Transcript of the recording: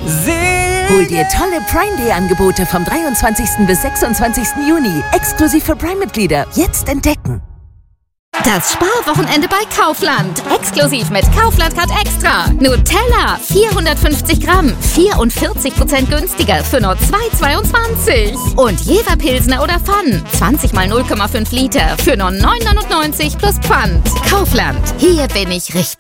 Hol dir tolle Prime Day Angebote vom 23. bis 26. Juni. Exklusiv für Prime-Mitglieder. Jetzt entdecken. Das Sparwochenende bei Kaufland. Exklusiv mit Kaufland Card Extra. Nutella 450 Gramm, 44% günstiger für nur 2,22. Und Jever Pilsner oder Pfann, 20 mal 0,5 Liter für nur 9,99 plus Pfand. Kaufland, hier bin ich richtig.